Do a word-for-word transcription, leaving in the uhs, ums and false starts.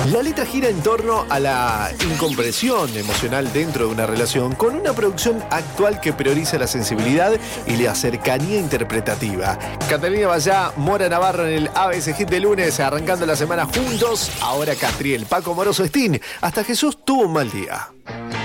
La letra gira en torno a la incomprensión emocional dentro de una relación, con una producción actual que prioriza la sensibilidad y la cercanía interpretativa. Catalina Vallá, Mora Navarro en el A B C Hit de lunes, arrancando la semana juntos. Ahora Catriel, Paco Moroso, Sting. Hasta Jesús tuvo un mal día.